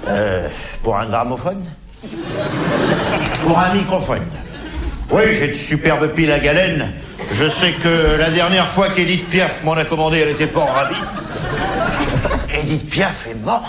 Pour un gramophone? Pour un microphone? Oui, j'ai de superbes piles à galène. Je sais que la dernière fois qu'Edith Piaf m'en a commandé, elle était fort ravie. Edith Piaf est morte.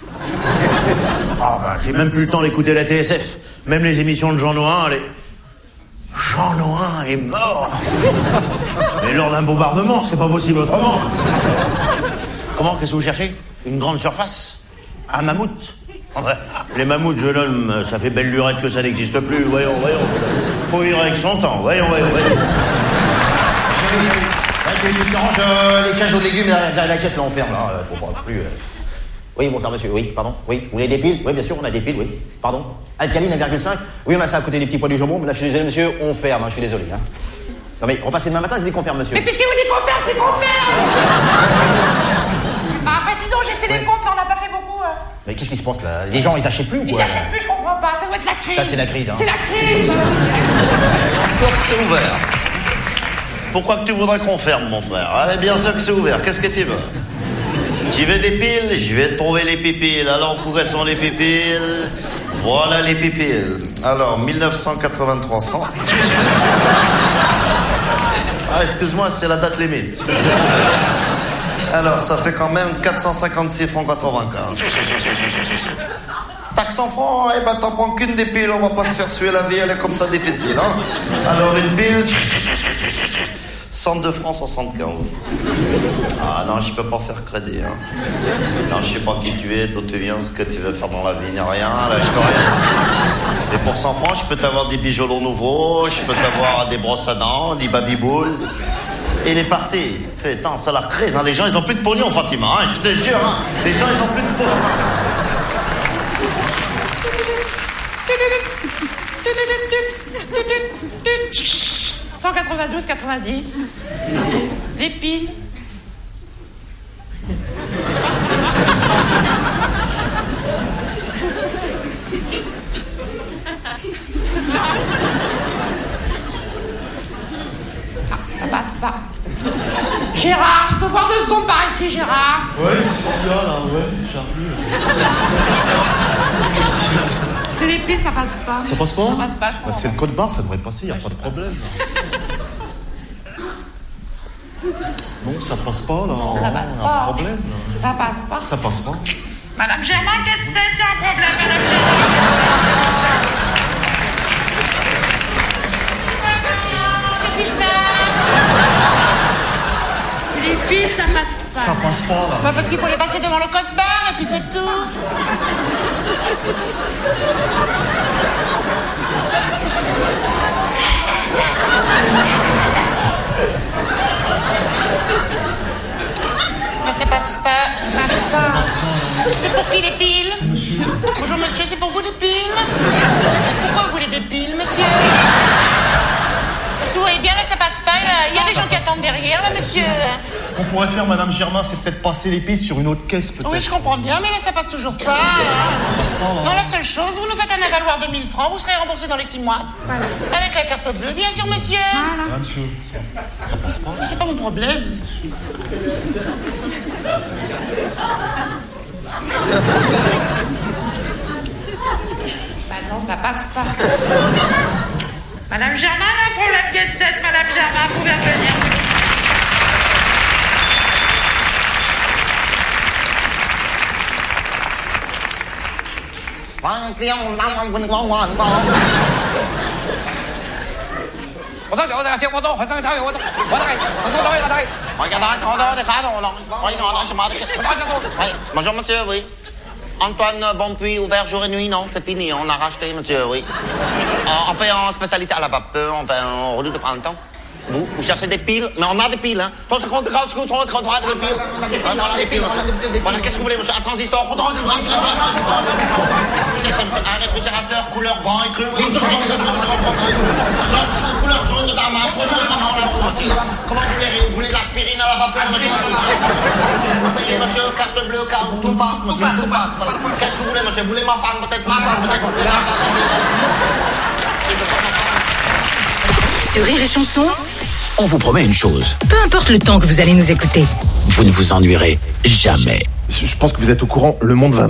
J'ai même plus le temps d'écouter la TSF. Même les émissions de Jean Noin, Jean Noin est mort. Mais lors d'un bombardement, c'est pas possible autrement. Comment, qu'est-ce que vous cherchez? Une grande surface? Un mammouth? Enfin, les mammouths, jeune homme, ça fait belle lurette que ça n'existe plus. Voyons. Faut vivre avec son temps. Voyons. Les cages aux légumes, la caisse, là, on ferme, là. Faut pas plus... Oui, bonsoir, monsieur. Oui, pardon. Oui, vous voulez des piles? Oui, bien sûr, on a des piles, oui. Pardon. Alcaline 1,5? Oui, on a ça à côté des petits pois du jambon. Mais là, je suis désolé, monsieur, on ferme, je suis désolé. Hein. Non, mais repassez demain matin, je dis qu'on ferme, monsieur. Mais puisque vous dites qu'on ferme, c'est qu'on ferme. Après, dis donc, j'ai fait les comptes, là, on n'a pas fait beaucoup. Mais qu'est-ce qui se passe, là? Les gens, ils achètent plus ou quoi? Ils achètent plus, je comprends pas. Ça doit être la crise. Ça, c'est la crise, hein. C'est la crise. Sûr que c'est ouvert. Pourquoi que tu voudrais qu'on ferme, mon frère? Allez, bien sûr que c'est ouvert. Qu'est-ce que tu veux? J'y vais des piles, je vais trouver les pipiles. Alors, où sont les pipiles? Voilà les pipiles. Alors, 1983 francs. Ah, excuse-moi, c'est la date limite. Alors, ça fait quand même 456 francs 95. Taxe en francs, eh ben t'en prends qu'une des piles, on va pas se faire suer la vie, elle est comme ça difficile, hein. Alors, une pile... 102 francs 75. Ah non, je peux pas faire crédit, hein. Non, je sais pas qui tu es, d'où tu viens, ce que tu veux faire dans la vie, ni rien, là, je peux rien. Et pour 100 francs, je peux t'avoir des bijoux nouveaux, je peux t'avoir des brosses à dents, des babyboules. Et il est parti. Putain, c'est la crise, hein. Les gens, ils ont plus de pognon, Fatima, hein. Je te jure, hein. Les gens, ils ont plus de pognon. 192,90. Les piles. Ça passe pas. Gérard, je peux voir 2 secondes par ici, Gérard? Ouais, c'est là, ouais, j'arrive. C'est les piles, ça passe pas. Ça passe pas? Ça passe pas, je crois. C'est le code barre, ça devrait passer, y a pas de problème. Non, ça passe pas, là. Ça passe y a pas. un problème, là. Ça passe pas. Ça passe pas. Madame Germain, qu'est-ce que c'est? C'est un problème, Madame Germain. Qu'est-ce qui se passe? Les piles, ça passe pas. Ça passe pas, là. Bah, parce qu'il faut les passer devant le code barre et puis c'est tout. Mais ça passe pas. C'est pour qui les piles? Bonjour monsieur, c'est pour vous les piles? Pourquoi vous voulez des piles, monsieur? Parce que vous voyez bien, là ça passe pas. Il y a des gens qui attendent derrière, là, monsieur. Ce qu'on pourrait faire, Madame Germain, c'est peut-être passer les pistes sur une autre caisse, peut-être. Oui, je comprends bien, mais là ça passe toujours pas. Ça passe pas, là. Non, la seule chose, vous nous faites un avaloir de 1000 francs, vous serez remboursé dans les 6 mois. Voilà. Avec la carte bleue, bien sûr, monsieur. Voilà. Ah, monsieur, ça passe pas. Mais c'est pas mon problème. Bah non, ça passe pas. Madame Germain, un problème de 7, Madame Germain, vous pouvez venir. Bonjour monsieur, oui. Antoine Bonpuis, ouvert jour et nuit, non, c'est fini, on a racheté monsieur, oui. On fait en spécialité à la vapeur, on fait en redoute de printemps. Vous cherchez des piles, mais on a des piles, hein. Voilà, les piles, monsieur. Voilà, qu'est-ce que vous voulez, monsieur? Un transistor, un réfrigérateur couleur brun et cru. Couleur jaune de damas. Comment vous voulez de l'aspirine à la vapeur? Veuillez, monsieur, carte bleue, tout passe, monsieur, tout passe. Voilà. Qu'est-ce que vous voulez, monsieur? Vous voulez ma femme, peut-être ma femme, peut-être. Sur Rire et Chanson, On vous promet une chose. peu importe le temps que vous allez nous écouter. Vous ne vous ennuierez jamais. Je pense que vous êtes au courant, le monde va